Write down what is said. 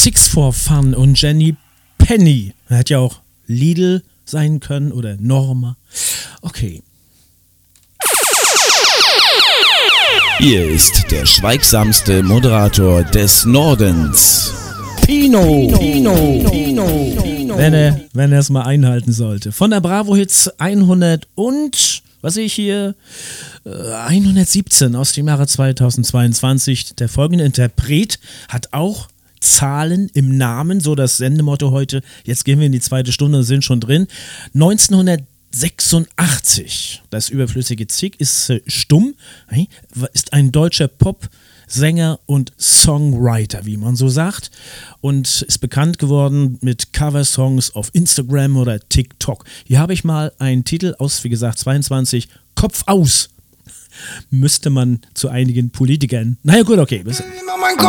Six for Fun und Jenny Penny. Hätte ja auch Lidl sein können oder Norma. Okay. Hier ist der schweigsamste Moderator des Nordens. Pino. Wenn er es mal einhalten sollte. Von der Bravo Hits 100 und, was sehe ich hier, 117 aus dem Jahre 2022. Der folgende Interpret hat auch Zahlen im Namen, so das Sendemotto heute. Jetzt gehen wir in die zweite Stunde und sind schon drin. 1986, das überflüssige Zick ist stumm, ist ein deutscher Pop-Sänger und Songwriter, wie man so sagt, und ist bekannt geworden mit Coversongs auf Instagram oder TikTok. Hier habe ich mal einen Titel aus, wie gesagt, 22, Kopf aus. Müsste man zu einigen Politikern. Naja gut, okay.